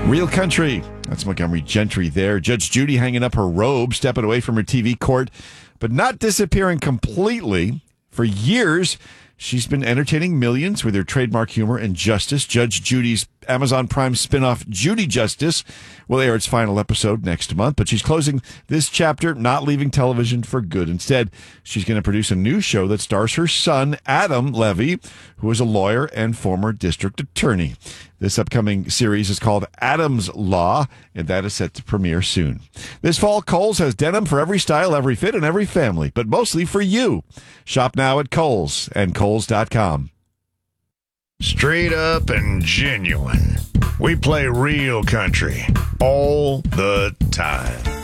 Real Country. That's Montgomery Gentry there. Judge Judy hanging up her robe, stepping away from her TV court, but not disappearing completely. For years, she's been entertaining millions with her trademark humor and justice. Judge Judy's Amazon Prime spinoff, Judy Justice, will air its final episode next month, but she's closing this chapter, not leaving television for good. Instead, she's going to produce a new show that stars her son, Adam Levy, who is a lawyer and former district attorney. This upcoming series is called Adam's Law, and that is set to premiere soon. This fall, Kohl's has denim for every style, every fit, and every family, but mostly for you. Shop now at Kohl's and Kohl's.com. Straight up and genuine. We play real country all the time.